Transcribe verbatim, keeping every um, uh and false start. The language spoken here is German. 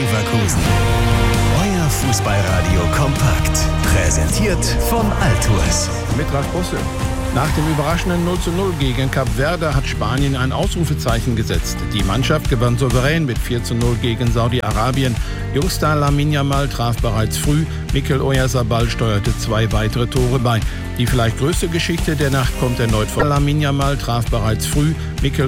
Leverkusen. Euer Fußballradio kompakt. Präsentiert von Altours. Mit Ralf Bosse. Nach dem überraschenden null zu null gegen Kap Verde hat Spanien ein Ausrufezeichen gesetzt. Die Mannschaft gewann souverän mit vier zu null gegen Saudi-Arabien. Jungstar Lamine Yamal traf bereits früh. Mikel Oyarzabal steuerte zwei weitere Tore bei. Die vielleicht größte Geschichte der Nacht kommt erneut vor. Lamine Yamal traf bereits früh. Mikel